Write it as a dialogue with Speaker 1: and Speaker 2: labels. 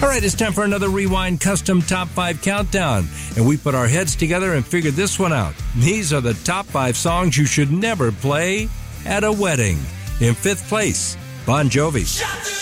Speaker 1: All right, it's time for another Rewind Custom Top 5 Countdown. And we put our heads together and figured this one out. These are the top 5 songs you should never play at a wedding. In 5th place, Bon Jovi.